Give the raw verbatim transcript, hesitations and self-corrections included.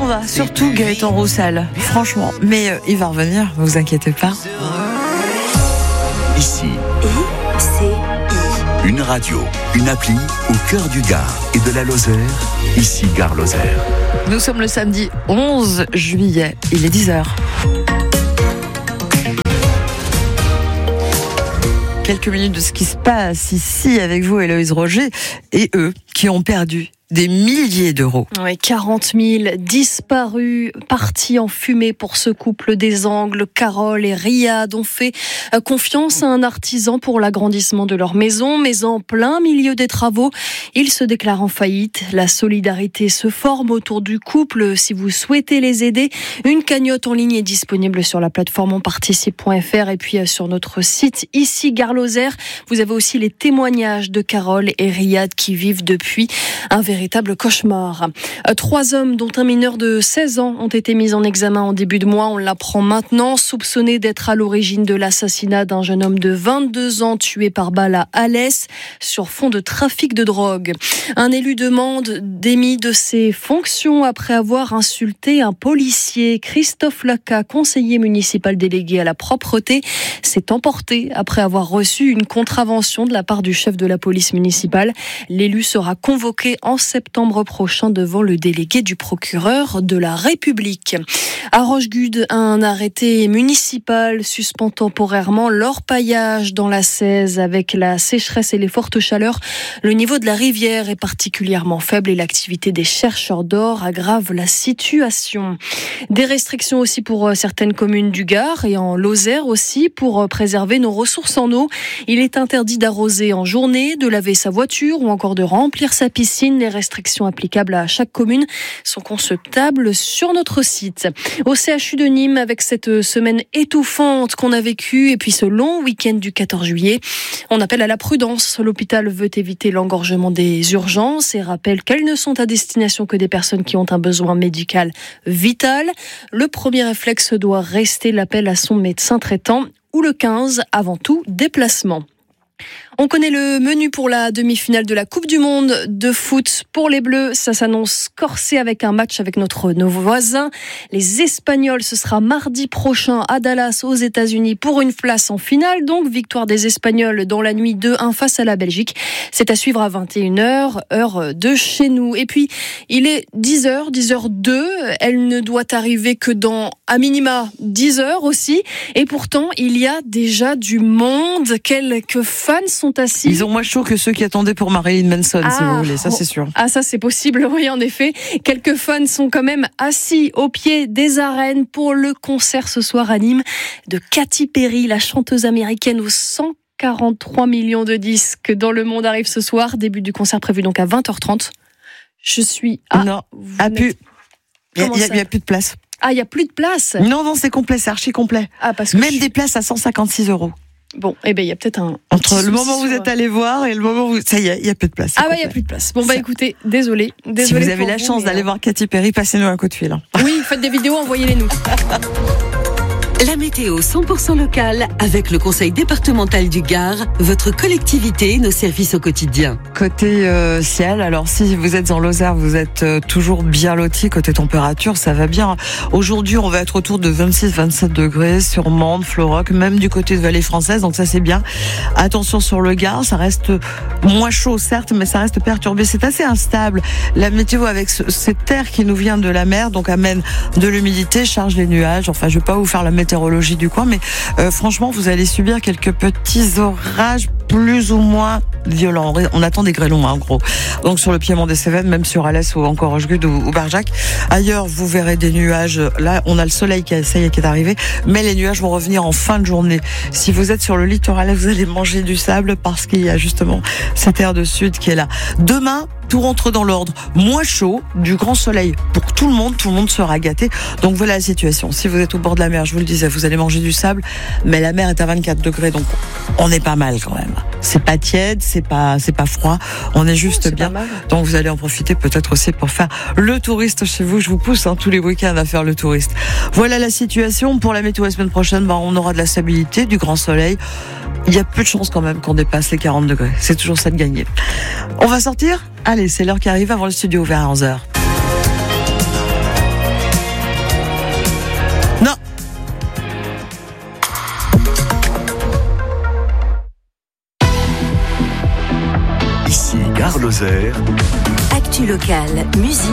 s'en va, surtout Gaëtan Roussel, franchement. Mais euh, il va revenir, ne vous inquiétez pas. Ici, I C I. une radio, une appli au cœur du Gard et de la Lozère. Ici, Gare Lozère. Nous sommes le samedi onze juillet, il est dix heures. Quelques minutes de ce qui se passe ici avec vous, Héloïse Roger, et eux qui ont perdu des milliers d'euros. Ouais, quarante mille disparus, partis en fumée pour ce couple des Angles. Carole et Riyad ont fait confiance à un artisan pour l'agrandissement de leur maison, mais en plein milieu des travaux, ils se déclarent en faillite. La solidarité se forme autour du couple. Si vous souhaitez les aider, une cagnotte en ligne est disponible sur la plateforme onparticipe point f r et puis sur notre site ici Gare Lozère. Vous avez aussi les témoignages de Carole et Riyad qui vivent depuis un véritable véritable cauchemar. Trois hommes, dont un mineur de seize ans, ont été mis en examen en début de mois. On l'apprend maintenant, soupçonnés d'être à l'origine de l'assassinat d'un jeune homme de vingt-deux ans tué par balle à Alès sur fond de trafic de drogue. Un élu demande démis de ses fonctions après avoir insulté un policier. Christophe Laca, conseiller municipal délégué à la propreté, s'est emporté après avoir reçu une contravention de la part du chef de la police municipale. L'élu sera convoqué en septembre prochain devant le délégué du procureur de la République. À Rochegude, un arrêté municipal suspend temporairement l'orpaillage dans la Cèze. Avec la sécheresse et les fortes chaleurs, le niveau de la rivière est particulièrement faible et l'activité des chercheurs d'or aggrave la situation. Des restrictions aussi pour certaines communes du Gard et en Lozère aussi pour préserver nos ressources en eau. Il est interdit d'arroser en journée, de laver sa voiture ou encore de remplir sa piscine. Les restrictions applicables à chaque commune sont consultables sur notre site. Au C H U de Nîmes, avec cette semaine étouffante qu'on a vécue et puis ce long week-end du quatorze juillet, on appelle à la prudence. L'hôpital veut éviter l'engorgement des urgences et rappelle qu'elles ne sont à destination que des personnes qui ont un besoin médical vital. Le premier réflexe doit rester l'appel à son médecin traitant ou le quinze, avant tout déplacement. On connaît le menu pour la demi-finale de la Coupe du Monde de foot pour les Bleus. Ça s'annonce corsé avec un match avec notre nouveau voisin. Les Espagnols, ce sera mardi prochain à Dallas aux États-Unis pour une place en finale. Donc victoire des Espagnols dans la nuit deux un face à la Belgique. C'est à suivre à vingt et une heures, heure de chez nous. Et puis il est dix heures, dix heures deux. Elle ne doit arriver que dans à minima dix heures aussi. Et pourtant il y a déjà du monde. Quelques fans sont assis. Ils ont moins chaud que ceux qui attendaient pour Marilyn Manson, ah, si vous voulez, ça c'est sûr. Ah, ça c'est possible, oui, en effet. Quelques fans sont quand même assis au pied des arènes pour le concert ce soir à Nîmes de Katy Perry, la chanteuse américaine aux cent quarante-trois millions de disques dans le monde arrive ce soir. Début du concert prévu donc à vingt heures trente. Je suis... Ah, non, à plus. Il n'y a, a plus de place. Ah, il n'y a plus de place? Non, non, c'est complet, c'est archi complet. Ah, parce que même je... des places à cent cinquante-six euros. Bon, eh ben il y a peut-être un entre le moment où vous êtes allé voir et le moment où ça y est, il y a plus de place. Ah ouais, il y a plus de place. Bon bah écoutez, désolé, désolé. Si vous avez la chance d'aller voir Katy Perry, passez-nous un coup de fil. Oui, faites des vidéos, envoyez-les nous. La météo cent pour cent locale avec le Conseil départemental du Gard, votre collectivité et nos services au quotidien. Côté euh, ciel, alors si vous êtes en Lozère, vous êtes euh, toujours bien lotis. Côté température, ça va bien. Aujourd'hui, on va être autour de vingt-six à vingt-sept degrés sur Mende, Floroc, même du côté de Vallée Française, donc ça c'est bien. Attention sur le Gard, ça reste moins chaud certes, mais ça reste perturbé. C'est assez instable. La météo avec ce, cette air qui nous vient de la mer, donc amène de l'humidité, charge les nuages. Enfin, je vais pas vous faire la météorologie du coin, mais euh, franchement, vous allez subir quelques petits orages plus ou moins violents. On attend des grêlons, hein, en gros. Donc sur le piémont des Cévennes, même sur Alès ou encore Rochegude ou, ou Barjac. Ailleurs, vous verrez des nuages. Là, on a le soleil qui, ça y est, qui est arrivé, mais les nuages vont revenir en fin de journée. Si vous êtes sur le littoral, vous allez manger du sable parce qu'il y a justement cette air de sud qui est là. Demain, tout rentre dans l'ordre. Moins chaud, du grand soleil pour tout le monde. Tout le monde sera gâté. Donc voilà la situation. Si vous êtes au bord de la mer, je vous le disais, vous allez manger du sable, mais la mer est à vingt-quatre degrés, donc on est pas mal quand même. C'est pas tiède, c'est pas, c'est pas froid. On est juste c'est bien. Donc vous allez en profiter peut-être aussi pour faire le touriste chez vous. Je vous pousse hein, tous les week-ends à faire le touriste. Voilà la situation. Pour la météo la semaine prochaine, bah, on aura de la stabilité, du grand soleil. Il y a peu de chances quand même qu'on dépasse les quarante degrés. C'est toujours ça de gagner. On va sortir ? Allez, c'est l'heure qui arrive avant le studio ouvert à onze heures. Ici, Gare Lozère. Actu locale, musique.